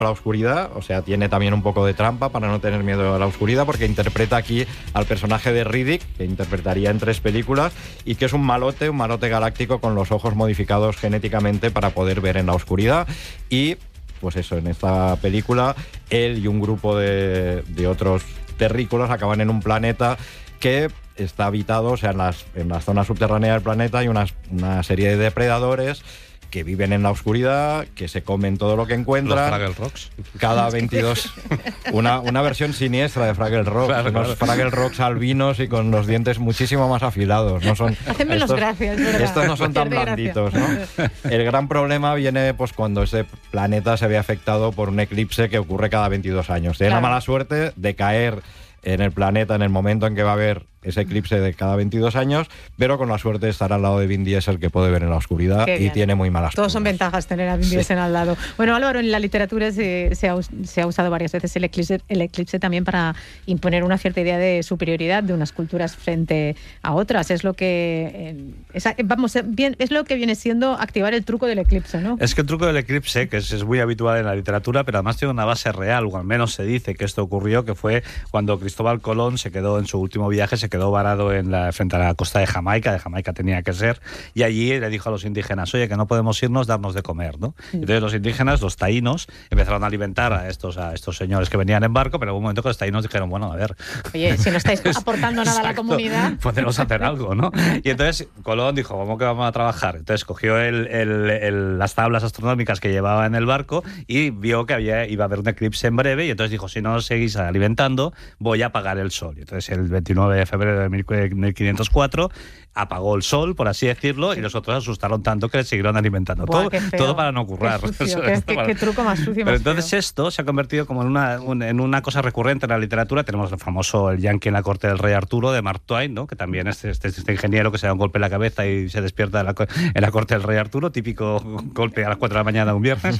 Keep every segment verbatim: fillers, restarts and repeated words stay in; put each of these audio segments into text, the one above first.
la oscuridad, o sea, tiene también un poco de trampa para no tener miedo a la oscuridad, porque interpreta aquí al personaje de Riddick, que interpretaría en tres películas, y que es un malote, un malote galáctico con los ojos modificados genéticamente para poder ver en la oscuridad. Y pues eso, en esta película él y un grupo de, de otros terrícolas acaban en un planeta que está habitado, o sea, en las, en la zona subterránea del planeta hay una, una serie de depredadores que viven en la oscuridad, que se comen todo lo que encuentran. Los Fraggle Rocks. Cada veintidós... Una, una versión siniestra de Fraggle Rock. Claro, unos claro. Fraggle Rocks albinos y con los dientes muchísimo más afilados. No son, Hacen menos estos, gracia, es verdad. Estos no son tan Pierde blanditos, gracia. ¿no? El gran problema viene pues cuando ese planeta se ve afectado por un eclipse que ocurre cada veintidós años. Tiene Claro. la mala suerte de caer en el planeta en el momento en que va a haber ese eclipse de cada veintidós años, pero con la suerte de estar al lado de Vin Diesel, que puede ver en la oscuridad. Qué Y bien. tiene muy malas Todos son curvas. ventajas tener a Vin Sí. Diesel al lado. Bueno, Álvaro, en la literatura se, se, ha, us- se ha usado varias veces el eclipse, el eclipse también para imponer una cierta idea de superioridad de unas culturas frente a otras. Es lo que eh, es, vamos, eh, bien, es lo que viene siendo activar el truco del eclipse, ¿no? Es que el truco del eclipse, que es, es muy habitual en la literatura, pero además tiene una base real, o al menos se dice que esto ocurrió, que fue cuando Cristóbal Colón se quedó en su último viaje, se quedó varado en la, frente a la costa de Jamaica, de Jamaica tenía que ser, y allí le dijo a los indígenas, oye, que no podemos irnos, darnos de comer, ¿no? Entonces los indígenas, los taínos, empezaron a alimentar a estos, a estos señores que venían en barco, pero en un momento que los taínos dijeron, bueno, a ver... Oye, si no estáis aportando nada a la Exacto, comunidad... podemos hacer algo, ¿no? Y entonces Colón dijo, ¿cómo que vamos a trabajar? Entonces cogió el, el, el, las tablas astronómicas que llevaba en el barco y vio que había, iba a haber un eclipse en breve, y entonces dijo, si no os seguís alimentando, voy a apagar el sol. Y entonces el veintinueve de febrero de mil quinientos cuatro apagó el sol, por así decirlo, y los otros asustaron tanto que le siguieron alimentando. Buah, todo, qué feo. todo para no currar. Qué sucio, qué- qué- qué truco más sucio y Pero más entonces feo. esto se ha convertido como en una, un- en una cosa recurrente en la literatura. Tenemos el famoso El Yankee en la corte del rey Arturo, de Mark Twain, ¿no? Que también es este, este ingeniero que se da un golpe en la cabeza y se despierta en la, co- en la corte del rey Arturo, típico golpe a las cuatro de la mañana un viernes.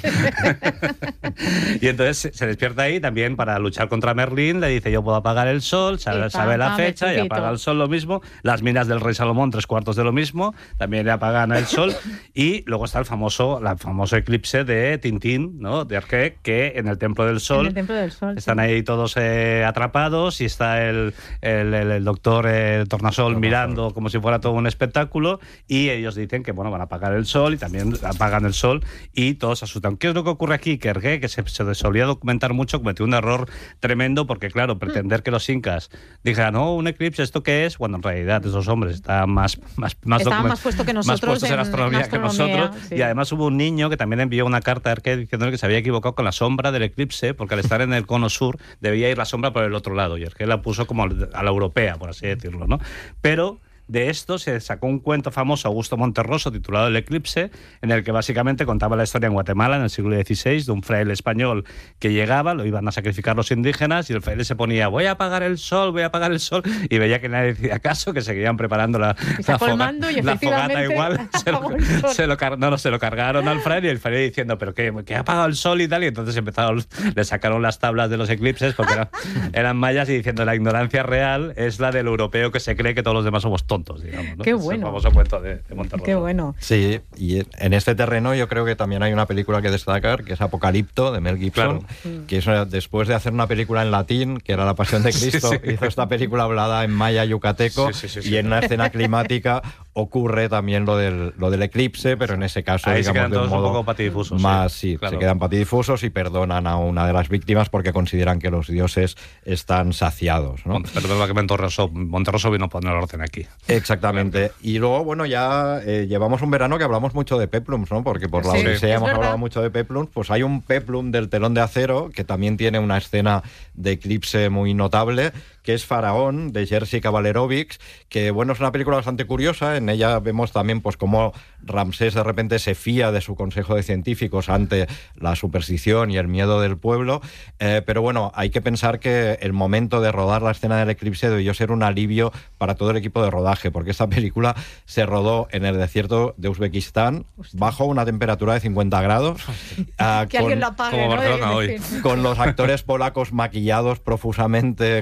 Y entonces se- se despierta ahí también para luchar contra Merlín, le dice, yo puedo apagar el sol, Y sabe, pam, sabe la pam, el fecha y truquito. apaga el sol, lo mismo. Las minas del rey Salomón, tres cuartos de lo mismo, también le apagan el sol. Y luego está el famoso, la famoso eclipse de Tintín, ¿no? De Arqué, que en el Templo del Sol En el Templo del Sol. están sí. ahí todos eh, atrapados, y está el, el, el- el doctor eh, Tornasol mirando como si fuera todo un espectáculo, y ellos dicen que bueno, van a apagar el sol, y también apagan el sol, y todos se asustan. ¿Qué es lo que ocurre aquí? Que Hergé, que se, se solía documentar mucho, cometió un error tremendo, porque claro, pretender que los incas dijeran, no, un eclipse, ¿esto qué es? Bueno, en realidad esos hombres estaban más, más, más, Estaban document- más puestos que más nosotros puestos en, en- astronomía, en que astronomía, nosotros, sí. y además hubo un niño que también envió una carta a Hergé diciéndole que se había equivocado con la sombra del eclipse, porque al estar en el cono sur debía ir la sombra por el otro lado, y Hergé la puso como a la europea, por así decirlo, ¿no? Pero de esto se sacó un cuento famoso, Augusto Monterroso, titulado El eclipse, en el que básicamente contaba la historia en Guatemala en el siglo dieciséis de un fraile español que llegaba, lo iban a sacrificar los indígenas, y el fraile se ponía, voy a apagar el sol, voy a apagar el sol, y veía que nadie hacía caso, que seguían preparando la, Y la, sacó el foga- mando y la fogata efectivamente igual. Se lo, apagó el sol. se lo car- no, no, se lo cargaron al fraile, y el fraile diciendo, pero que, que ha apagado el sol y tal, y entonces empezaron, le sacaron las tablas de los eclipses, porque eran, eran mayas, y diciendo, la ignorancia real es la del europeo que se cree que todos los demás somos tontos, digamos, ¿no? Qué Es el bueno. famoso cuento de, de Monterroso. Qué bueno. Sí, y en este terreno yo creo que también hay una película que destacar, que es Apocalipto, de Mel Gibson, Claro. que es una- después de hacer una película en latín, que era La Pasión de Cristo, Sí, sí. hizo esta película hablada en maya yucateco, Sí, sí, sí, y sí. en una escena climática ocurre también lo del, lo del eclipse, pero en ese caso, Ahí se digamos, quedan de un todos un modo poco patidifusos, sí, más, sí, claro. se quedan patidifusos y perdonan a una de las víctimas porque consideran que los dioses están saciados, ¿no? Mon- Perdón, que Monterroso, Monterroso vino a poner orden aquí. Exactamente. Y luego, bueno, ya eh, llevamos un verano que hablamos mucho de peplums, ¿no? Porque por la Sí, Odisea es hemos verdad. hablado mucho de peplums. Pues hay un peplum del Telón de Acero que también tiene una escena de eclipse muy notable, que es Faraón, de Jerzy Kavallerovics, que, bueno, es una película bastante curiosa. En ella vemos también, pues, cómo Ramsés de repente se fía de su consejo de científicos ante la superstición y el miedo del pueblo. Eh, pero, bueno, hay que pensar que el momento de rodar la escena del eclipse debió ser un alivio para todo el equipo de rodaje, porque esta película se rodó en el desierto de Uzbekistán, bajo una temperatura de cincuenta grados, ah, Que con, alguien lo apague, como ¿no? Barcelona En hoy. fin. con los actores polacos maquillados profusamente, con un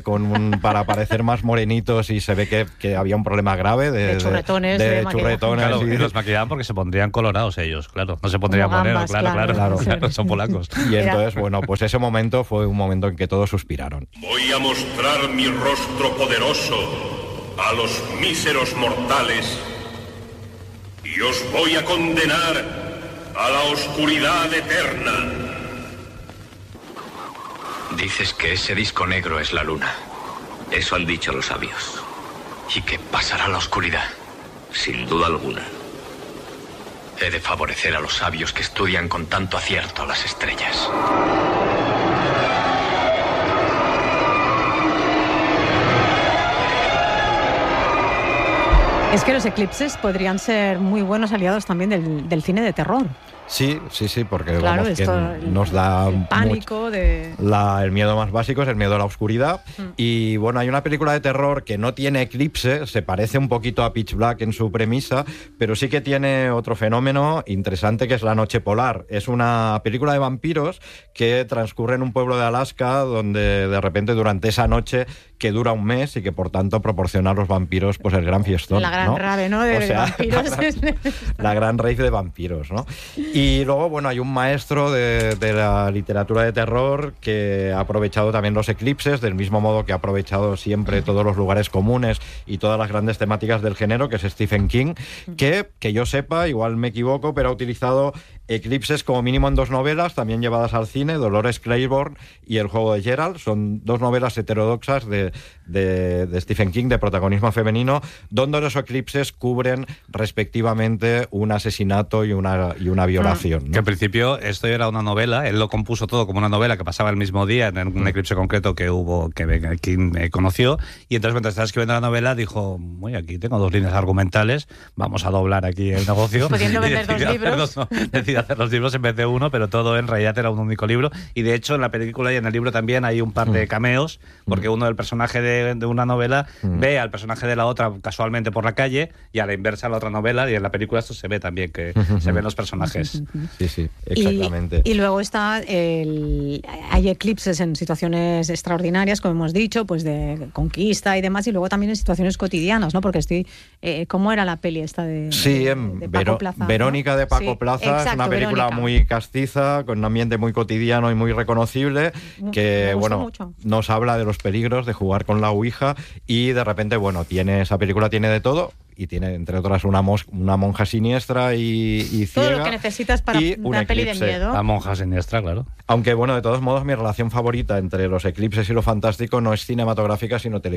mm, para parecer más morenitos y se ve que, que había un problema grave de, De churretones, de, de de maquillaje. churretones. Claro, y, y los maquillaban porque se pondrían colorados ellos, claro. No se pondrían Como morenos, gambas, claro, claro, claro, claro, sí. claro, son polacos. y entonces, bueno, pues ese momento fue un momento en que todos suspiraron. Voy a mostrar mi rostro poderoso a los míseros mortales y os voy a condenar a la oscuridad eterna. Dices que ese disco negro es la luna. Eso han dicho los sabios. ¿Y qué pasará a la oscuridad? Sin duda alguna. He de favorecer a los sabios que estudian con tanto acierto las estrellas. Es que los eclipses podrían ser muy buenos aliados también del, del cine de terror. Sí, sí, sí, porque Claro, vamos, que esto, nos da el pánico mucho- de... La, el miedo más básico es el miedo a la oscuridad. Mm. Y bueno, hay una película de terror que no tiene eclipse, se parece un poquito a Pitch Black en su premisa, pero sí que tiene otro fenómeno interesante que es La Noche Polar. Es una película de vampiros que transcurre en un pueblo de Alaska donde de repente durante esa noche que dura un mes y que por tanto proporciona a los vampiros pues el gran fiestón. La gran ¿no? rave, ¿no? De O sea, vampiros. La gran, la gran rave de vampiros, ¿no? Y luego, bueno, hay un maestro de, de la literatura de terror que ha aprovechado también los eclipses, del mismo modo que ha aprovechado siempre todos los lugares comunes y todas las grandes temáticas del género, que es Stephen King, que, que yo sepa, igual me equivoco, pero ha utilizado eclipses como mínimo en dos novelas, también llevadas al cine, Dolores Claiborne y El juego de Gerald. Son dos novelas heterodoxas de, de, de Stephen King, de protagonismo femenino, donde los eclipses cubren respectivamente un asesinato y una, y una violación, ¿no? Que en principio esto era una novela, él lo compuso todo como una novela que pasaba el mismo día en un eclipse concreto que hubo, que King eh, conoció, y entonces mientras estaba escribiendo la novela dijo, muy aquí tengo dos líneas argumentales, vamos a doblar aquí el negocio. Pudiendo Y vender dos decidió libros. hacer dos- no, decidió hacer los libros en vez de uno, pero todo en realidad era un único libro, y de hecho en la película y en el libro también hay un par de cameos, porque uno del personaje de, de una novela ve al personaje de la otra casualmente por la calle, y a la inversa la otra novela, y en la película esto se ve también, que se ven los personajes. Sí, sí, exactamente. Y, y luego está el, hay eclipses en situaciones extraordinarias, como hemos dicho, pues de conquista y demás, y luego también en situaciones cotidianas, ¿no? Porque estoy, eh, ¿cómo era la peli esta de, Sí, de, en de Vero- Paco Plaza? ¿no? Verónica de Paco Sí, Plaza es exacto, una película Verónica. muy castiza, con un ambiente muy cotidiano y muy reconocible, Me que gustó bueno, mucho. nos habla de los peligros de jugar con la Ouija, y de repente, bueno, tiene esa película tiene de todo, y tiene, entre otras, una, mos- una monja siniestra y, y ciega. Todo lo que necesitas para y un una peli de eclipse. miedo. La monja siniestra, claro. Aunque, bueno, de todos modos, mi relación favorita entre los eclipses y lo fantástico no es cinematográfica, sino televisiva.